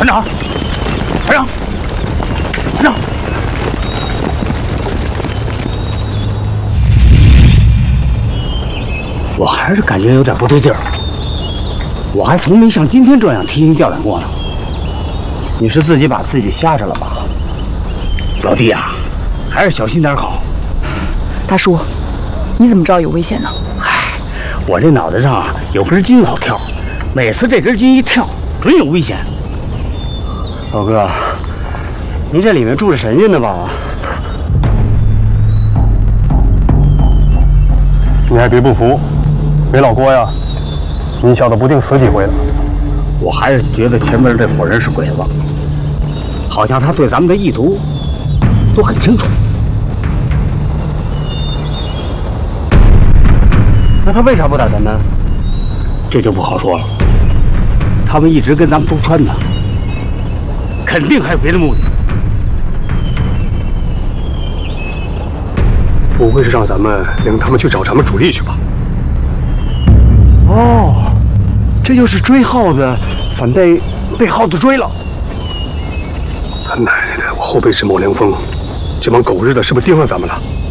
团长，团长，团长，我还是感觉有点不对劲儿。我还从没像今天这样提心吊胆过呢。 你是自己把自己吓着了吧？ 老弟呀，还是小心点好。 大叔，你怎么知道有危险呢？ 唉，我这脑袋上啊有根筋老跳，每次这根筋一跳，准有危险。 老哥，您这里面住着神仙呢吧？ 你还别不服，没老郭呀，你小子不定死几回了。 我还是觉得前面这伙人是鬼子，好像他对咱们的意图都很清楚。 那他为啥不打咱们？ 这就不好说了。他们一直跟咱们兜圈呢，肯定还有别的目的。 不会是让咱们领他们去找咱们主力去吧？ 哦，这就是追耗子，反被耗子追了。 他奶奶的，我后背直冒凉风，这帮狗日的是不是盯上咱们了？